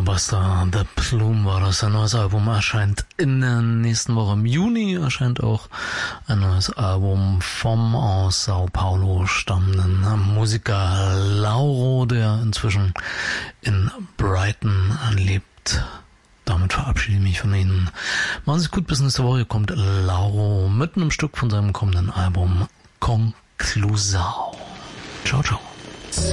Buster the Plume war das. Ein neues Album erscheint in der nächsten Woche. Im Juni erscheint auch ein neues Album vom aus Sao Paulo stammenden Musiker Lauro, der inzwischen in Brighton lebt. Damit verabschiede ich mich von Ihnen. Machen Sie es gut, bis nächste Woche. Hier kommt Lauro mit einem Stück von seinem kommenden Album Conclusao. Ciao, ciao.